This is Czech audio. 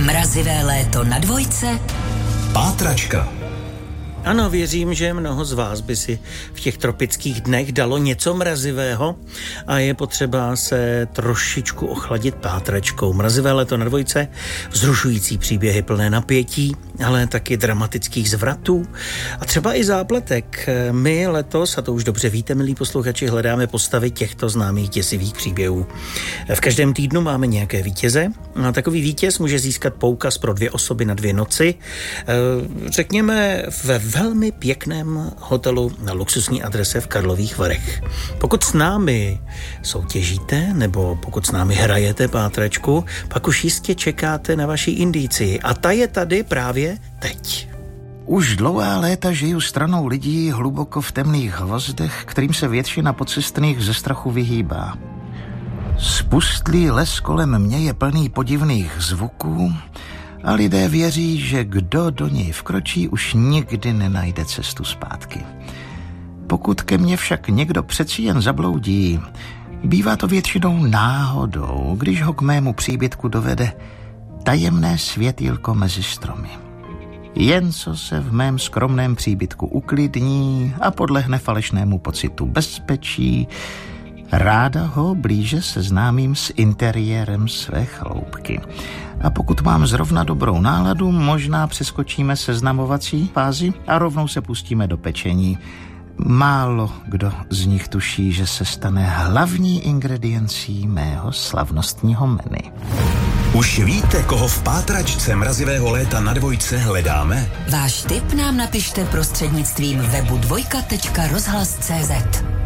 Mrazivé léto na dvojce. Pátračka. Ano, věřím, že mnoho z vás by si v těch tropických dnech dalo něco mrazivého a je potřeba se trošičku ochladit pátračkou. Mrazivé léto na dvojce, vzrušující příběhy plné napětí, ale taky dramatických zvratů a třeba i zápletek. My letos, a to už dobře víte, milí posluchači, hledáme postavy těchto známých děsivých příběhů. V každém týdnu máme nějaké vítěze a takový vítěz může získat poukaz pro 2 osoby na 2 noci. Řekněme ve velmi pěkném hotelu na luxusní adrese v Karlových Varech. Pokud s námi soutěžíte nebo pokud s námi hrajete pátračku, pak už jistě čekáte na vaši indici a ta je tady právě teď. Už dlouhá léta žiju stranou lidí hluboko v temných hvozdech, kterým se většina pocestných ze strachu vyhýbá. Spustlý les kolem mě je plný podivných zvuků a lidé věří, že kdo do něj vkročí, už nikdy nenajde cestu zpátky. Pokud ke mně však někdo přeci jen zabloudí, bývá to většinou náhodou, když ho k mému příbytku dovede tajemné světýlko mezi stromy. Jen co se v mém skromném příbytku uklidní a podlehne falešnému pocitu bezpečí, ráda ho blíže seznámím s interiérem své chaloupky. A pokud mám zrovna dobrou náladu, možná přeskočíme seznamovací fázi a rovnou se pustíme do pečení. Málo kdo z nich tuší, že se stane hlavní ingrediencí mého slavnostního menu. Už víte, koho v pátračce mrazivého léta na dvojce hledáme? Váš tip nám napište prostřednictvím webu dvojka.rozhlas.cz.